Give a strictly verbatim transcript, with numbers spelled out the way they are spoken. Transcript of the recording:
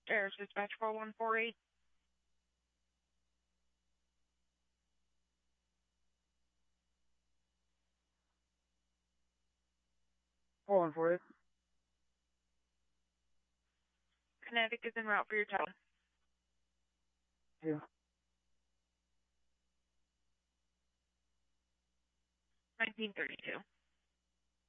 There's dispatch four one four eight. four one four eight. Kinetic is en route for your tower. Yeah. nineteen thirty-two.